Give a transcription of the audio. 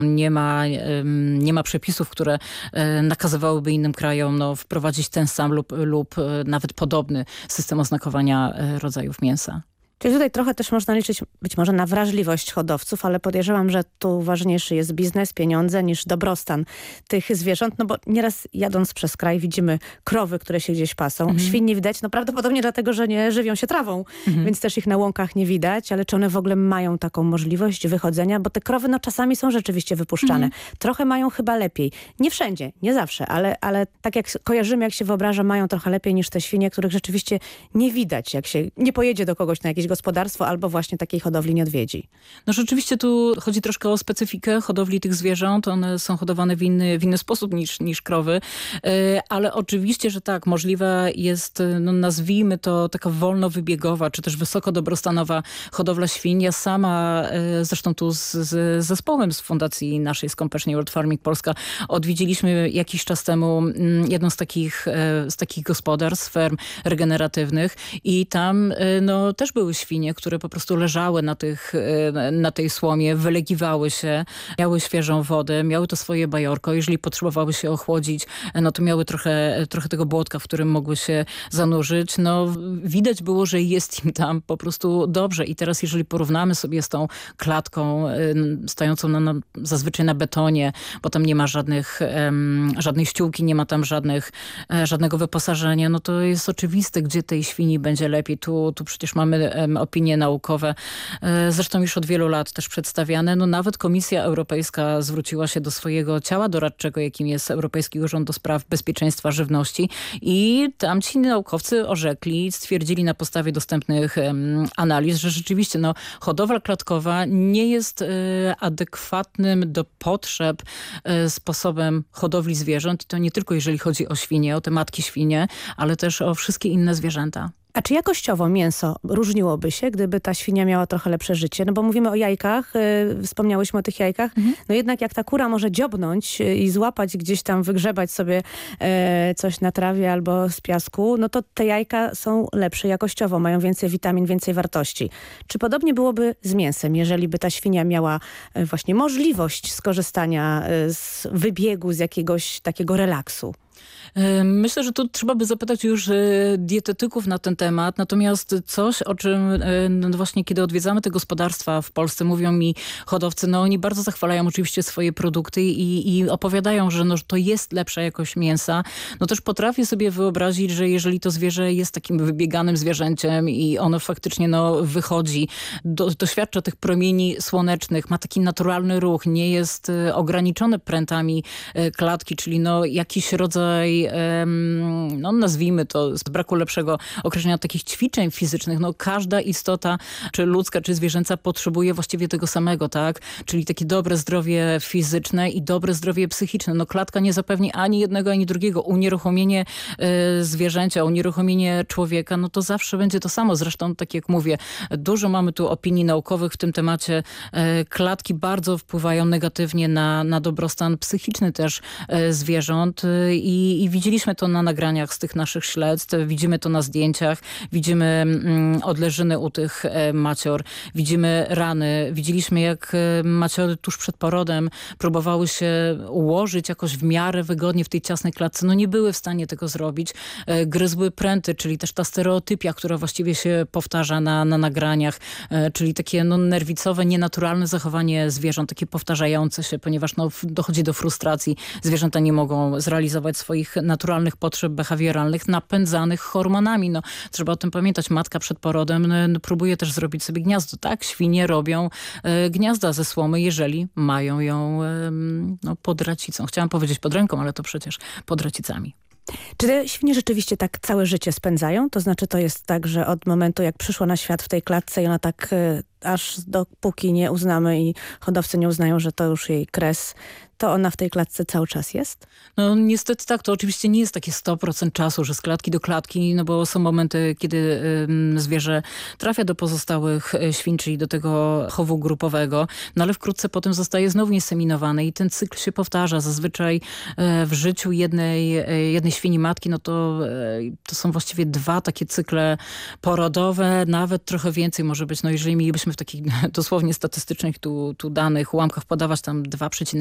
Nie ma przepisów, które nakazywałyby innym krajom wprowadzić ten sam lub nawet podobny system oznakowania rodzajów mięsa. Czyli tutaj trochę też można liczyć być może na wrażliwość hodowców, ale podejrzewam, że tu ważniejszy jest biznes, pieniądze niż dobrostan tych zwierząt, no bo nieraz jadąc przez kraj widzimy krowy, które się gdzieś pasą. Świń widać, prawdopodobnie dlatego, że nie żywią się trawą, więc też ich na łąkach nie widać, ale czy one w ogóle mają taką możliwość wychodzenia, bo te krowy czasami są rzeczywiście wypuszczane. Trochę mają chyba lepiej. Nie wszędzie, nie zawsze, ale tak jak kojarzymy, jak się wyobraża, mają trochę lepiej niż te świnie, których rzeczywiście nie widać, jak się nie pojedzie do kogoś na jakieś gospodarstwo albo właśnie takiej hodowli nie odwiedzi. No rzeczywiście tu chodzi troszkę o specyfikę hodowli tych zwierząt. One są hodowane w inny sposób niż krowy, ale oczywiście, że tak, możliwe jest, nazwijmy to taka wolnowybiegowa, czy też wysoko dobrostanowa hodowla świń. Ja sama, zresztą tu z zespołem z fundacji naszej, z Compassion World Farming Polska, odwiedziliśmy jakiś czas temu jedną z takich gospodarstw, ferm regeneratywnych i tam też były świnie, które po prostu leżały na tej słomie, wylegiwały się, miały świeżą wodę, miały to swoje bajorko. Jeżeli potrzebowały się ochłodzić, to miały trochę tego błotka, w którym mogły się zanurzyć. Widać było, że jest im tam po prostu dobrze. I teraz jeżeli porównamy sobie z tą klatką stojącą zazwyczaj na betonie, bo tam nie ma żadnej ściółki, nie ma tam żadnego wyposażenia, to jest oczywiste, gdzie tej świni będzie lepiej. Tu przecież mamy opinie naukowe, zresztą już od wielu lat też przedstawiane. Nawet Komisja Europejska zwróciła się do swojego ciała doradczego, jakim jest Europejski Urząd do Spraw Bezpieczeństwa Żywności i tamci naukowcy stwierdzili na podstawie dostępnych analiz, że rzeczywiście hodowla klatkowa nie jest adekwatnym do potrzeb sposobem hodowli zwierząt. I to nie tylko jeżeli chodzi o świnie, o te matki świnie, ale też o wszystkie inne zwierzęta. A czy jakościowo mięso różniłoby się, gdyby ta świnia miała trochę lepsze życie? Bo mówimy o jajkach, wspomniałyśmy o tych jajkach. Jednak jak ta kura może dziobnąć i złapać gdzieś tam, wygrzebać sobie coś na trawie albo z piasku, to te jajka są lepsze jakościowo, mają więcej witamin, więcej wartości. Czy podobnie byłoby z mięsem, jeżeli by ta świnia miała właśnie możliwość skorzystania z wybiegu, z jakiegoś takiego relaksu? Myślę, że tu trzeba by zapytać już dietetyków na ten temat. Natomiast coś, o czym właśnie kiedy odwiedzamy te gospodarstwa w Polsce, mówią mi hodowcy, oni bardzo zachwalają oczywiście swoje produkty i opowiadają, że to jest lepsza jakość mięsa. Też potrafię sobie wyobrazić, że jeżeli to zwierzę jest takim wybieganym zwierzęciem i ono faktycznie wychodzi, doświadcza tych promieni słonecznych, ma taki naturalny ruch, nie jest ograniczone prętami klatki, czyli jakiś rodzaj nazwijmy to z braku lepszego określenia takich ćwiczeń fizycznych. Każda istota, czy ludzka, czy zwierzęca potrzebuje właściwie tego samego, tak? Czyli takie dobre zdrowie fizyczne i dobre zdrowie psychiczne. Klatka nie zapewni ani jednego, ani drugiego. Unieruchomienie zwierzęcia, unieruchomienie człowieka, to zawsze będzie to samo. Zresztą, tak jak mówię, dużo mamy tu opinii naukowych w tym temacie. Klatki bardzo wpływają negatywnie na dobrostan psychiczny też zwierząt i widzieliśmy to na nagraniach z tych naszych śledztw, widzimy to na zdjęciach, widzimy odleżyny u tych macior, widzimy rany, widzieliśmy jak maciory tuż przed porodem próbowały się ułożyć jakoś w miarę wygodnie w tej ciasnej klatce. Nie były w stanie tego zrobić. Gryzły pręty, czyli też ta stereotypia, która właściwie się powtarza na nagraniach, czyli takie nerwicowe, nienaturalne zachowanie zwierząt, takie powtarzające się, ponieważ dochodzi do frustracji. Zwierzęta nie mogą zrealizować swoich naturalnych potrzeb behawioralnych napędzanych hormonami. Trzeba o tym pamiętać. Matka przed porodem próbuje też zrobić sobie gniazdo. Tak, świnie robią gniazda ze słomy, jeżeli mają ją pod racicą. Chciałam powiedzieć pod ręką, ale to przecież pod racicami. Czy te świnie rzeczywiście tak całe życie spędzają? To znaczy to jest tak, że od momentu jak przyszła na świat w tej klatce i ona tak aż dopóki nie uznamy i hodowcy nie uznają, że to już jej kres, to ona w tej klatce cały czas jest? Niestety tak, to oczywiście nie jest takie 100% czasu, że z klatki do klatki, bo są momenty, kiedy zwierzę trafia do pozostałych świń, czyli do tego chowu grupowego, ale wkrótce potem zostaje znowu inseminowane i ten cykl się powtarza. Zazwyczaj w życiu jednej świni matki, to są właściwie 2 takie cykle porodowe, nawet trochę więcej może być, jeżeli mielibyśmy w takich dosłownie statystycznych tu danych, ułamkach podawać tam 2,1